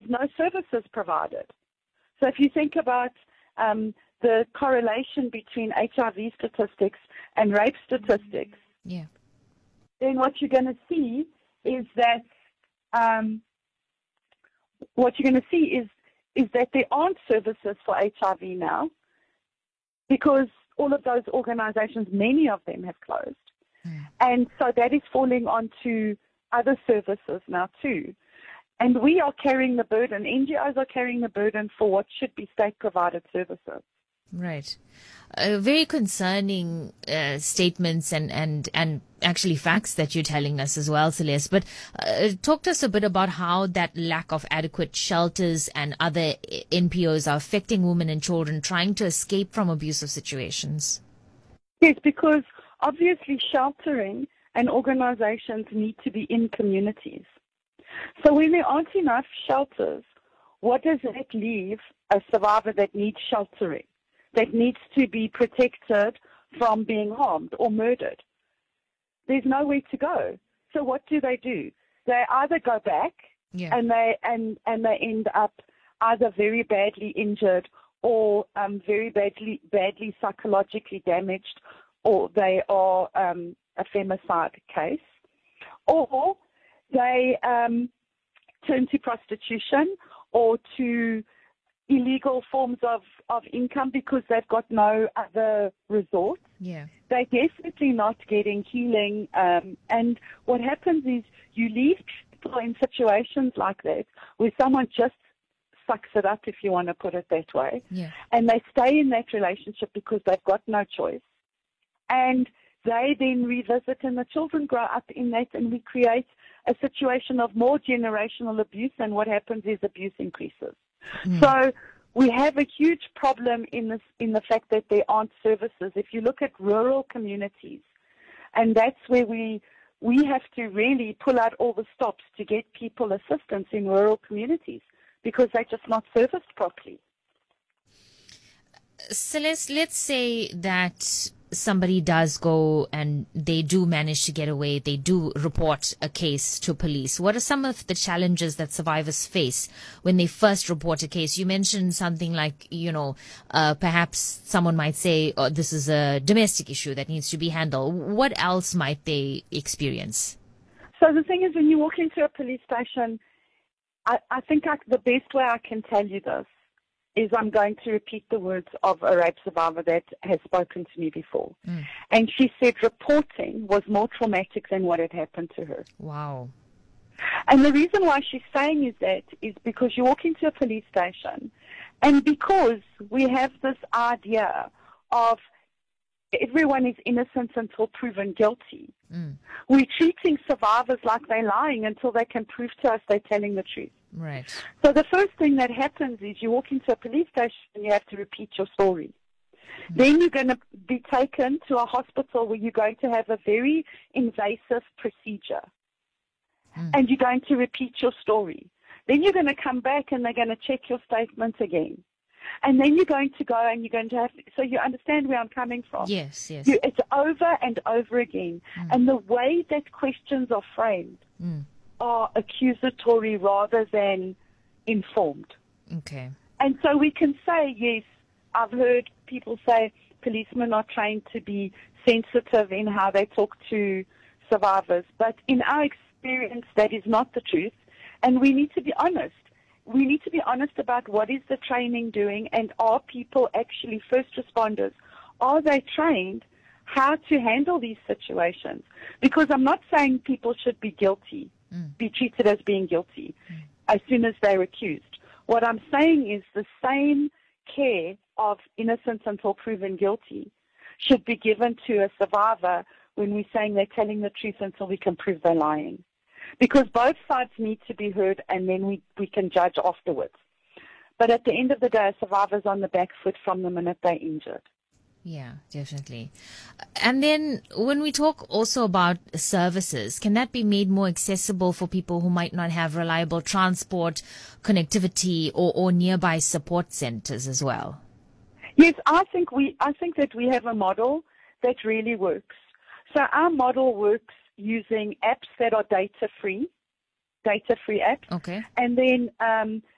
no services provided. So if you think about the correlation between HIV statistics and rape statistics, then what you're going to see is that there aren't services for HIV now, because all of those organizations, many of them have closed. And so that is falling onto other services now too. And we are carrying the burden, NGOs are carrying the burden for what should be state-provided services. Right. Very concerning statements and actually facts that you're telling us as well, Celeste. But talk to us a bit about how that lack of adequate shelters and other NPOs are affecting women and children trying to escape from abusive situations. Yes, because obviously sheltering and organizations need to be in communities. So when there aren't enough shelters, what does that leave a survivor that needs sheltering, that needs to be protected from being harmed or murdered? There's nowhere to go. So what do? They either go back and they end up either very badly injured or very badly psychologically damaged, or they are a femicide case, or they turn to prostitution or to illegal forms of income because they've got no other resort. Yeah. They're definitely not getting healing. And what happens is you leave people in situations like that where someone just sucks it up, if you want to put it that way. Yeah. And they stay in that relationship because they've got no choice. And they then revisit, and the children grow up in that, and we create a situation of more generational abuse, and what happens is abuse increases. So we have a huge problem in the fact that there aren't services. If you look at rural communities, and that's where we have to really pull out all the stops to get people assistance in rural communities, because they're just not serviced properly. Celeste, let's say that somebody does go and they do manage to get away, they do report a case to police. What are some of the challenges that survivors face when they first report a case? You mentioned something like, perhaps someone might say, oh, this is a domestic issue that needs to be handled. What else might they experience? So the thing is, when you walk into a police station, I think the best way I can tell you this is I'm going to repeat the words of a rape survivor that has spoken to me before. And she said reporting was more traumatic than what had happened to her. Wow. And the reason why she's saying is because you walk into a police station, and because we have this idea of everyone is innocent until proven guilty, we're treating survivors like they're lying until they can prove to us they're telling the truth. Right. So the first thing that happens is you walk into a police station and you have to repeat your story. Then you're going to be taken to a hospital where you're going to have a very invasive procedure. And you're going to repeat your story. Then you're going to come back and they're going to check your statement again. And then you're going to go and you're going to have, so you understand where I'm coming from. Yes. It's over and over again. And the way that questions are framed are accusatory rather than informed. Okay. And so we can say, yes, I've heard people say policemen are trained to be sensitive in how they talk to survivors. But in our experience, that is not the truth. And we need to be honest. We need to be honest about what is the training doing, and are people actually first responders? Are they trained how to handle these situations? Because I'm not saying people should be guilty, be treated as being guilty as soon as they're accused. What I'm saying is the same care of innocence until proven guilty should be given to a survivor when we're saying they're telling the truth until we can prove they're lying. Because both sides need to be heard, and then we can judge afterwards. But at the end of the day, a survivor's on the back foot from the minute they're injured. Yeah, definitely. And then when we talk also about services, can that be made more accessible for people who might not have reliable transport, connectivity, or nearby support centers as well? Yes, I think that we have a model that really works. So our model works using apps that are data-free apps. Okay. And then